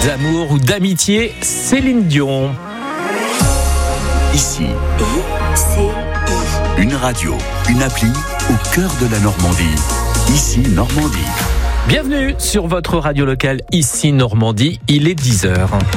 D'amour ou d'amitié, Céline Dion. Ici, ICI. une radio, une appli au cœur de la Normandie. Ici, Normandie. Bienvenue sur votre radio locale, ici Normandie, il est 10h.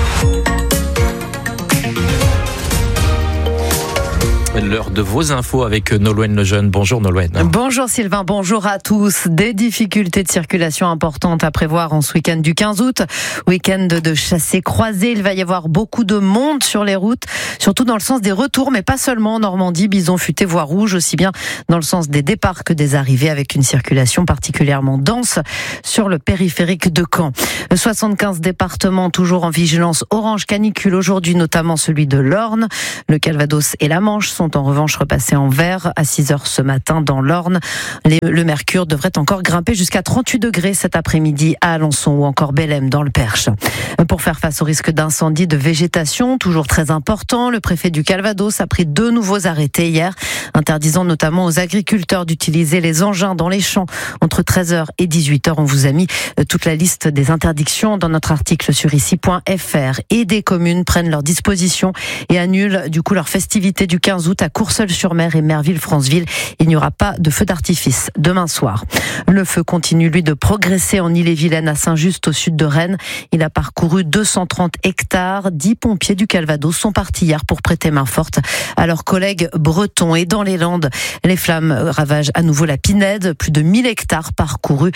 L'heure de vos infos avec Nolwenn Lejeune. Bonjour Nolwenn. Bonjour Sylvain, bonjour à tous. Des difficultés de circulation importantes à prévoir en ce week-end du 15 août. Week-end de chassés-croisés. Il va y avoir beaucoup de monde sur les routes, surtout dans le sens des retours, mais pas seulement en Normandie. Bison futé, voie rouge, aussi bien dans le sens des départs que des arrivées, avec une circulation particulièrement dense sur le périphérique de Caen. 75 départements toujours en vigilance orange canicule aujourd'hui, notamment celui de l'Orne. Le Calvados et la Manche sont en revanche repassés en vert à 6h ce matin dans l'Orne. Le mercure devrait encore grimper jusqu'à 38 degrés cet après-midi à Alençon ou encore Bellem dans le Perche. Pour faire face au risque d'incendie de végétation, toujours très important, le préfet du Calvados a pris 2 nouveaux arrêtés hier, interdisant notamment aux agriculteurs d'utiliser les engins dans les champs entre 13h et 18h. On vous a mis toute la liste des interdictions dans notre article sur ici.fr. Et des communes prennent leurs dispositions et annulent du coup leur festivité du 15 août à Courseulles-sur-Mer et Merville-Franceville. Il n'y aura pas de feu d'artifice demain soir. Le feu continue, lui, de progresser en Ille-et-Vilaine à Saint-Just, au sud de Rennes. Il a parcouru 230 hectares. 10 pompiers du Calvados sont partis hier pour prêter main forte à leurs collègues bretons. Et dans les Landes, les flammes ravagent à nouveau la Pinède. Plus de 1000 hectares parcourus,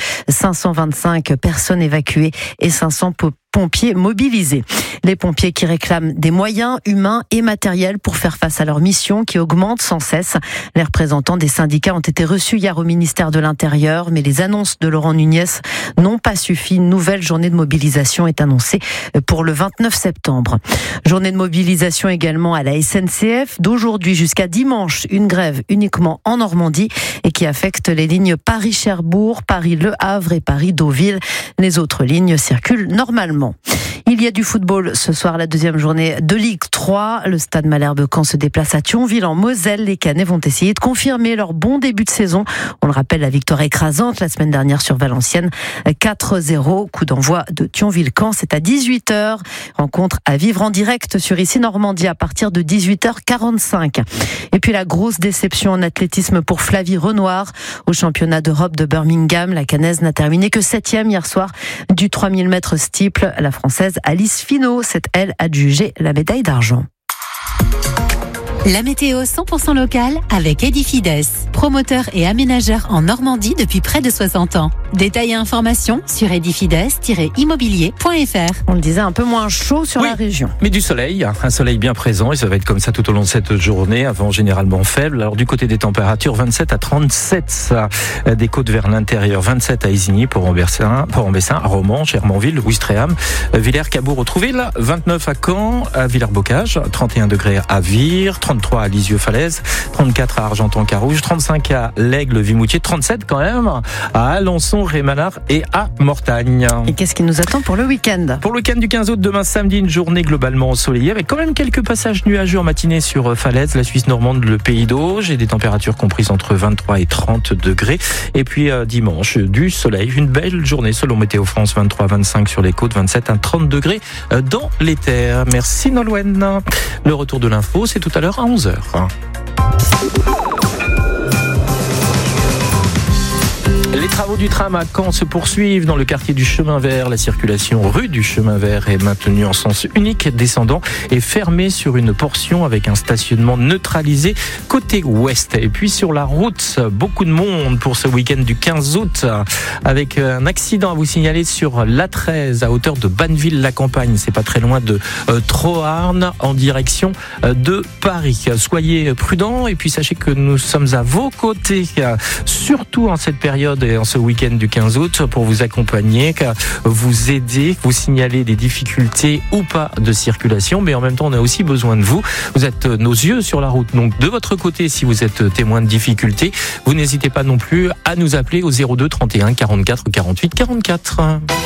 525 personnes évacuées et 500 pompiers mobilisés. Les pompiers qui réclament des moyens humains et matériels pour faire face à leur mission qui augmente sans cesse. Les représentants des syndicats ont été reçus hier au ministère de l'Intérieur, mais les annonces de Laurent Nunez n'ont pas suffi. Une nouvelle journée de mobilisation est annoncée pour le 29 septembre. Journée de mobilisation également à la SNCF. D'aujourd'hui jusqu'à dimanche, une grève uniquement en Normandie et qui affecte les lignes Paris-Cherbourg, Paris-Le Havre et Paris-Deauville. Les autres lignes circulent normalement. Il y a du football ce soir, la deuxième journée de Ligue 3. Le Stade Malherbe-Caen se déplace à Thionville en Moselle. Les Canets vont essayer de confirmer leur bon début de saison. On le rappelle, la victoire écrasante la semaine dernière sur Valenciennes, 4-0. Coup d'envoi de Thionville-Caen, c'est à 18h. Rencontre à vivre en direct sur ici Normandie à partir de 18h45. Et puis la grosse déception en athlétisme pour Flavie Renoir. Au championnat d'Europe de Birmingham, la Canaise n'a terminé que 7e hier soir du 3000 mètres steeple. La Française Alice Finot, c'est elle adjugée la médaille d'argent. La météo 100% locale avec Edifides, promoteur et aménageur en Normandie depuis près de 60 ans. Détails et informations sur edifides-immobilier.fr. On le disait, un peu moins chaud sur la région. Mais du soleil, un soleil bien présent et ça va être comme ça tout au long de cette journée, avant généralement faible. Alors du côté des températures, 27 à 37 des côtes vers l'intérieur, 27 à Isigny, Port-en-Bessin, à Romans, Chermonville, Ouistreham, Villers, Cabourg, Trouville, 29 à Caen, à Villers-Bocage, 31 degrés à Vire, 33 à Lisieux-Falaise, 34 à Argenton-Carouge, 35 à l'Aigle, Vimoutier, 37 quand même à Alençon, Rémalard et à Mortagne. Et qu'est-ce qui nous attend pour le week-end ? Pour le week-end du 15 août, demain samedi, une journée globalement ensoleillée avec quand même quelques passages nuageux en matinée sur Falaise, la Suisse normande, le Pays d'Auge et des températures comprises entre 23 et 30 degrés. Et puis dimanche, du soleil, une belle journée selon Météo France, 23-25 sur les côtes, 27 à 30 degrés dans les terres. Merci Nolwenn. Le retour de l'info, c'est tout à l'heure à 11h. Les travaux du tram à Caen se poursuivent dans le quartier du Chemin Vert. La circulation rue du Chemin Vert est maintenue en sens unique descendant et fermée sur une portion avec un stationnement neutralisé côté ouest. Et puis sur la route, beaucoup de monde pour ce week-end du 15 août avec un accident à vous signaler sur l'A13 à hauteur de Banneville-la-Campagne. C'est pas très loin de Troarn en direction de Paris. Soyez prudents et puis sachez que nous sommes à vos côtés, surtout en cette période et en ce week-end du 15 août pour vous accompagner, vous aider, vous signaler des difficultés ou pas de circulation, mais en même temps on a aussi besoin de vous. Vous êtes nos yeux sur la route, donc de votre côté si vous êtes témoin de difficultés, vous n'hésitez pas non plus à nous appeler au 02 31 44 48 44.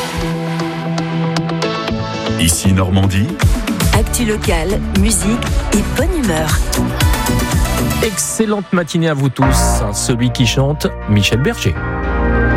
Ici Normandie. Actu locale, musique et bonne humeur. Excellente matinée à vous tous. Celui qui chante, Michel Berger.